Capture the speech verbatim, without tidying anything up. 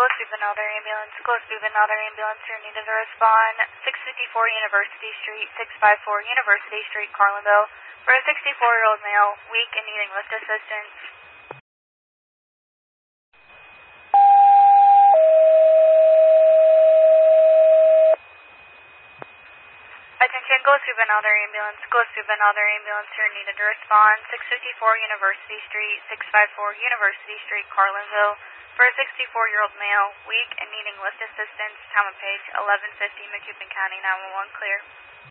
Ghost Another Ambulance. Ghost Another Ambulance. You're needed to respond. six fifty-four University Street, six five four University Street, Carlinville. For a sixty-four-year-old male, weak and needing lift assistance. Attention, Ghost Another Ambulance. Ghost Another Ambulance. You're needed to respond. six fifty-four University Street, six five four University Street, Carlinville. For a sixty-four-year-old male, weak and needing lift assistance. Time of page eleven fifty, Macoupin County nine one one, clear.